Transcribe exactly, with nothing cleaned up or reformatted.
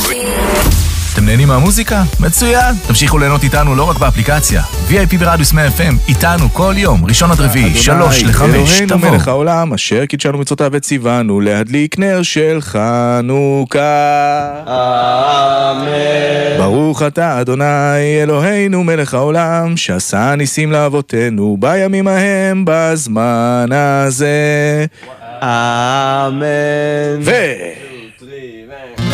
אתם נהנים מהמוזיקה? מצוין! תמשיכו ליהנות איתנו לא רק באפליקציה. וי איי פי ברדיוס מאה אף אם, איתנו כל יום, ראשון עד רביעי, שלוש לחמש, תבוא. אלוהינו מלך העולם, אשר קידשנו מצוותיו וציוונו, להדליק נר של חנוכה. אמן. ברוך אתה אדוני, אלוהינו מלך העולם, שעשה ניסים לאבותינו, בימים ההם בזמן הזה. אמן. ו...